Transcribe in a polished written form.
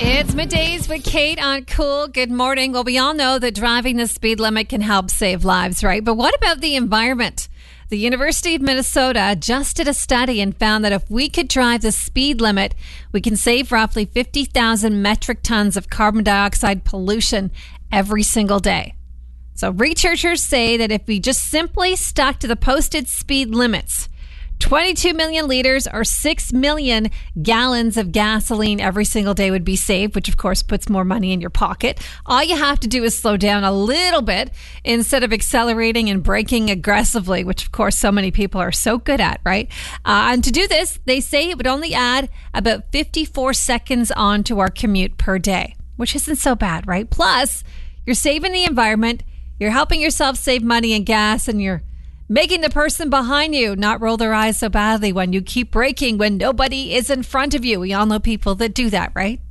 It's Middays with Kate on Cool. Good morning. Well, we all know that driving the speed limit can help save lives, right? But what about the environment? The University of Minnesota just did a study and found that if we could drive the speed limit, we can save roughly 50,000 metric tons of carbon dioxide pollution every single day. So researchers say that if we just simply stuck to the posted speed limits, 22 million liters or 6 million gallons of gasoline every single day would be saved, which of course puts more money in your pocket. All you have to do is slow down a little bit instead of accelerating and braking aggressively, which of course so many people are so good at, right? And to do this, they say it would only add about 54 seconds onto our commute per day, which isn't so bad, right? Plus, you're saving the environment, you're helping yourself save money and gas, and you're making the person behind you not roll their eyes so badly when you keep braking when nobody is in front of you. We all know people that do that, right?